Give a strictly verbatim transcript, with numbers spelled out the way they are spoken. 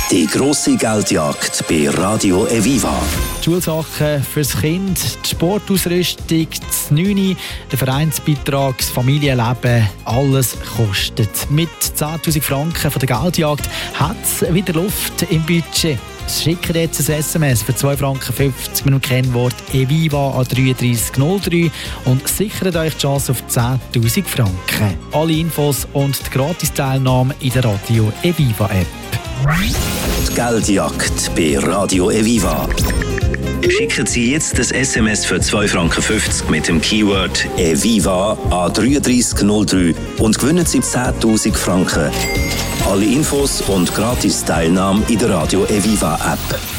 Die grosse Geldjagd bei Radio Eviva. Die Schulsachen fürs Kind, die Sportausrüstung, das Neune, der Vereinsbeitrag, das Familienleben, alles kostet. Mit zehntausend Franken von der Geldjagd hat es wieder Luft im Budget. Schickt jetzt ein S M S für zwei Franken fünfzig mit dem Kennwort EVIVA an drei drei null drei und sichert euch die Chance auf zehntausend Franken. Alle Infos und die Gratisteilnahme in der Radio Eviva App. Die Geldjagd bei Radio Eviva. Schicken Sie jetzt das S M S für zwei Franken fünfzig mit dem Keyword EVIVA an drei drei null drei und gewinnen Sie zehntausend Franken. Alle Infos und Gratis-Teilnahme in der Radio Eviva App.